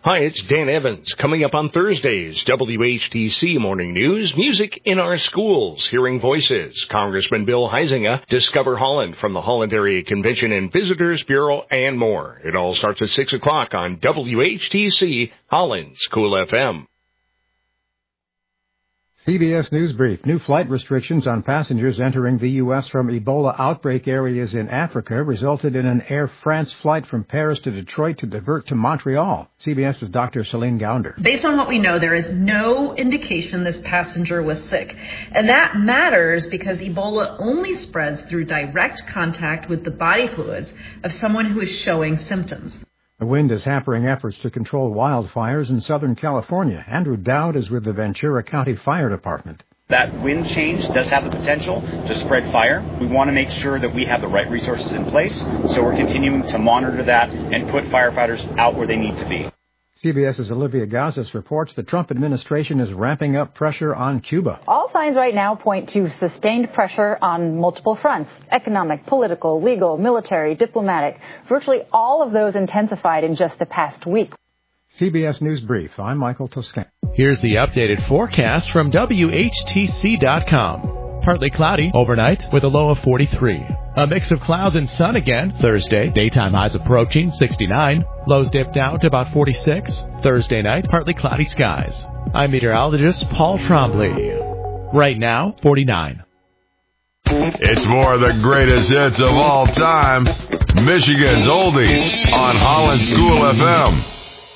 Hi, it's Dan Evans. Coming up on Thursdays, WHTC Morning News, music in our schools, hearing voices, Congressman Bill Huizenga, Discover Holland from the Holland Area Convention and Visitors Bureau, and more. It all starts at 6 o'clock on WHTC, Holland's Cool FM. CBS News Brief. New flight restrictions on passengers entering the U.S. from Ebola outbreak areas in Africa resulted in an Air France flight from Paris to Detroit to divert to Montreal. CBS's Dr. Celine Gounder. Based on what we know, there is no indication this passenger was sick. And that matters because Ebola only spreads through direct contact with the body fluids of someone who is showing symptoms. The wind is hampering efforts to control wildfires in Southern California. Andrew Dowd is with the Ventura County Fire Department. That wind change does have the potential to spread fire. We want to make sure that we have the right resources in place, so we're continuing to monitor that and put firefighters out where they need to be. CBS's Olivia Gazis reports the Trump administration is ramping up pressure on Cuba. All signs right now point to sustained pressure on multiple fronts: economic, political, legal, military, diplomatic. Virtually all of those intensified in just the past week. CBS News Brief. I'm Michael Toscan. Here's the updated forecast from WHTC.com. Partly cloudy overnight with a low of 43. A mix of clouds and sun again Thursday. Daytime highs approaching 69. Lows dip down to about 46. Thursday night, partly cloudy skies. I'm meteorologist Paul Trombley. Right now, 49. It's more of the greatest hits of all time. Michigan's Oldies on Holland School FM.